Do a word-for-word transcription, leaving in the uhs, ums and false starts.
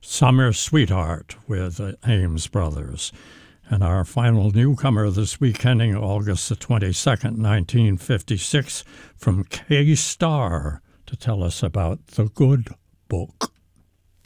Summer Sweetheart with the Ames Brothers. And our final newcomer this week, ending August the twenty-second, nineteen fifty-six, from K-Star to tell us about The Good Book.